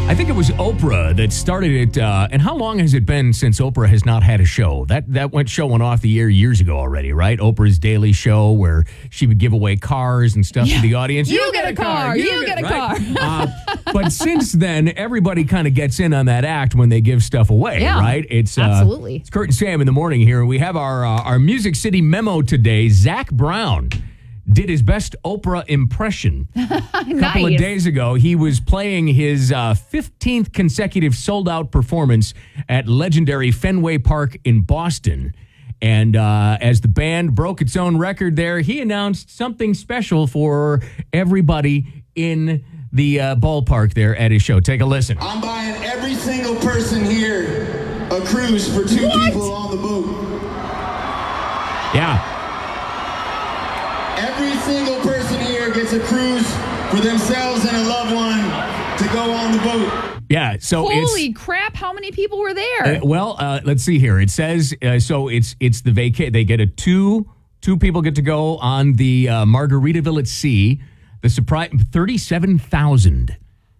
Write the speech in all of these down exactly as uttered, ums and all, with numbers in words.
I think it was Oprah that started it. Uh, and how long has it been since Oprah has not had a show? That that went showing off the air years ago already, right? Oprah's Daily Show, where she would give away cars and stuff yeah. to the audience. You, you get, get a car. car. You, you get, get a right? car. uh, but since then, everybody kind of gets in on that act when they give stuff away, yeah, right? It's uh, absolutely. It's Kurt and Sam in the morning here. We have our uh, our Music City memo today. Zach Brown did his best Oprah impression. A couple nice. of days ago, he was playing his uh, fifteenth consecutive sold-out performance at legendary Fenway Park in Boston. And uh, as the band broke its own record there, he announced something special for everybody in the uh, ballpark there at his show. Take a listen. I'm buying every single person here a cruise for two what? people on the boat. Yeah. Every single person here gets a cruise for themselves and a loved one to go on the boat. Yeah, so holy it's, crap! How many people were there? Uh, well, uh, let's see here. It says uh, so. It's it's the vacay. They get a two two people get to go on the uh, Margaritaville at Sea. The surprise thirty-seven thousand.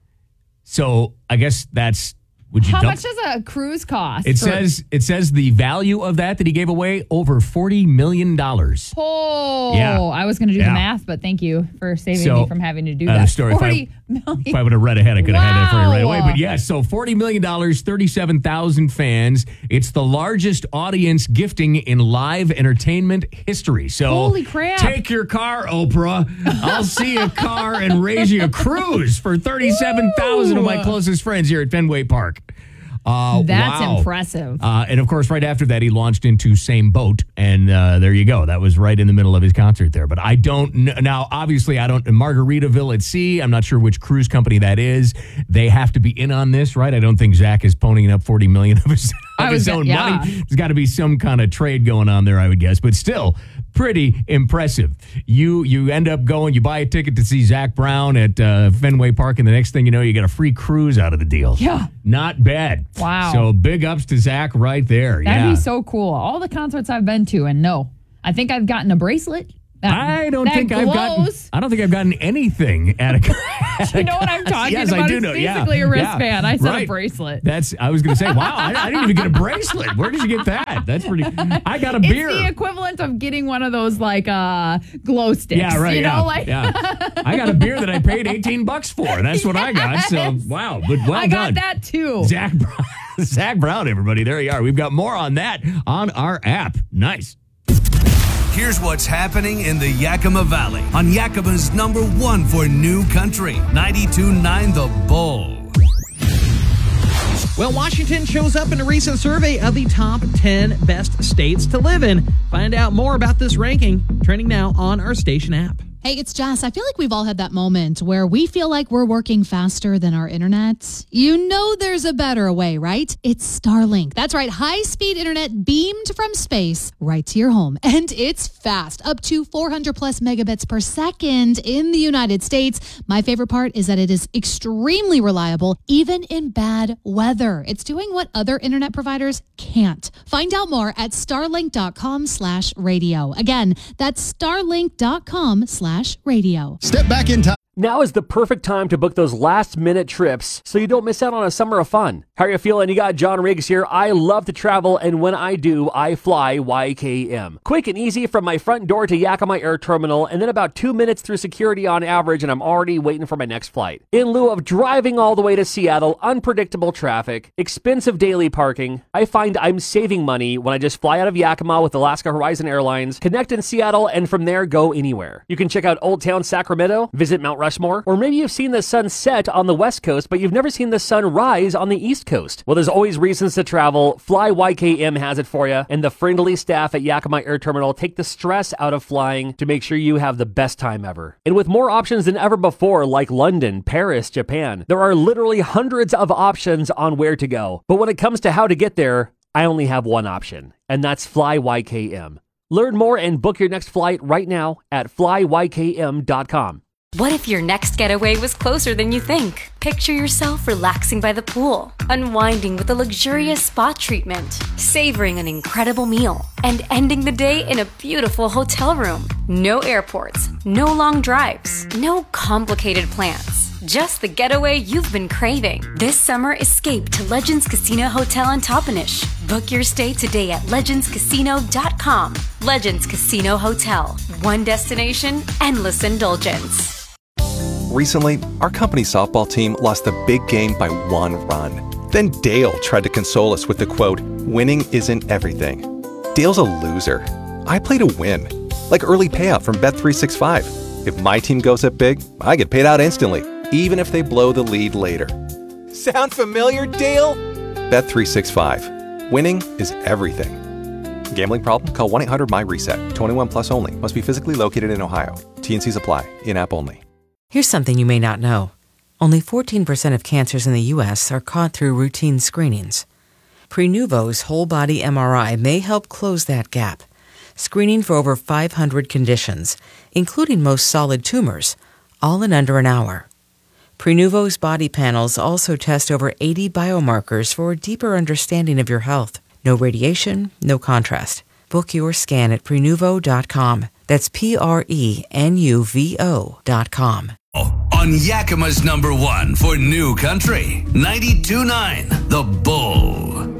So I guess that's. Would you How dump? much does a cruise cost? It for- says it says the value of that that he gave away over forty million dollars. Oh, yeah. I was going to do yeah. the math, but thank you for saving so, me from having to do uh, that. The story, forty if I, million. If I would have read ahead, I could have wow. had that for you right away. But yeah, so forty million dollars, thirty-seven thousand fans. It's the largest audience gifting in live entertainment history. So holy crap. Take your car, Oprah. I'll see a car and raise you a cruise for thirty-seven thousand of my closest friends here at Fenway Park. Uh, That's wow. impressive. Uh, and of course, right after that, he launched into Same Boat. And uh, there you go. That was right in the middle of his concert there. But I don't know. Now, obviously, I don't. Margaritaville at Sea, I'm not sure which cruise company that is. They have to be in on this, right? I don't think Zach is ponying up forty million dollars of his, of his own yeah. money. There's got to be some kind of trade going on there, I would guess. But still, pretty impressive. You you end up going, you buy a ticket to see Zach Brown at uh, Fenway Park, and the next thing you know, you get a free cruise out of the deal. Yeah. Not bad. Wow. So big ups to Zach right there. That'd yeah. be so cool. All the concerts I've been to, and no, I think I've gotten a bracelet. That, I don't that think glows. I've gotten. I don't think I've gotten anything at a. At you know what I'm talking yes, about? I do it's know. basically yeah. a wristband. Yeah. I said right. a bracelet. That's. I was going to say, wow, I, I didn't even get a bracelet. Where did you get that? That's pretty. I got a beer. It's the equivalent of getting one of those like uh, glow sticks. Yeah, right. You yeah, know, like yeah. I got a beer that I paid eighteen bucks for. That's what I got. So wow, but well I done. got that too. Zach Brown, Zach Brown, everybody. There you are. We've got more on that on our app. Nice. Here's what's happening in the Yakima Valley on Yakima's number one for new country, ninety-two point nine The Bull. Well, Washington shows up in a recent survey of the top ten best states to live in. Find out more about this ranking, trending now on our station app. Hey, it's Jess. I feel like we've all had that moment where we feel like we're working faster than our internet. You know there's a better way, right? It's Starlink. That's right. High-speed internet beamed from space right to your home. And it's fast, up to four hundred plus megabits per second in the United States. My favorite part is that it is extremely reliable, even in bad weather. It's doing what other internet providers can't. Find out more at starlink.com slash radio. Again, that's starlink.com slash radio. Step back in time. Now is the perfect time to book those last-minute trips so you don't miss out on a summer of fun. How are you feeling? You got John Riggs here. I love to travel, and when I do, I fly Y K M. Quick and easy from my front door to Yakima Air Terminal, and then about two minutes through security on average, and I'm already waiting for my next flight. In lieu of driving all the way to Seattle, unpredictable traffic, expensive daily parking, I find I'm saving money when I just fly out of Yakima with Alaska Horizon Airlines, connect in Seattle, and from there go anywhere. You can check out Old Town Sacramento, visit Mount Rushmore, or maybe you've seen the sun set on the West Coast, but you've never seen the sun rise on the East Coast. Well, there's always reasons to travel. Fly Y K M has it for you, and the friendly staff at Yakima Air Terminal take the stress out of flying to make sure you have the best time ever. And with more options than ever before, like London, Paris, Japan, there are literally hundreds of options on where to go. But when it comes to how to get there, I only have one option, and that's Fly Y K M. Learn more and book your next flight right now at fly y k m dot com. What if your next getaway was closer than you think? Picture yourself relaxing by the pool, unwinding with a luxurious spa treatment, savoring an incredible meal, and ending the day in a beautiful hotel room. No airports, no long drives, no complicated plans. Just the getaway you've been craving. This summer, escape to Legends Casino Hotel on Toppenish. Book your stay today at legends casino dot com. Legends Casino Hotel. One destination, endless indulgence. Recently, our company softball team lost the big game by one run. Then Dale tried to console us with the quote, "Winning isn't everything." Dale's a loser. I play to win. Like early payout from Bet three sixty-five. If my team goes up big, I get paid out instantly, even if they blow the lead later. Sound familiar, Dale? Bet three sixty-five. Winning is everything. Gambling problem? Call one eight hundred M Y reset. twenty-one plus only. Must be physically located in Ohio. T N Cs apply. In-app only. Here's something you may not know. Only fourteen percent of cancers in the U S are caught through routine screenings. Prenuvo's whole-body M R I may help close that gap, screening for over five hundred conditions, including most solid tumors, all in under an hour. Prenuvo's body panels also test over eighty biomarkers for a deeper understanding of your health. No radiation, no contrast. Book your scan at prenuvo dot com. That's P R E N U V O dot com. On Yakima's number one for New Country, ninety-two point nine The Bull.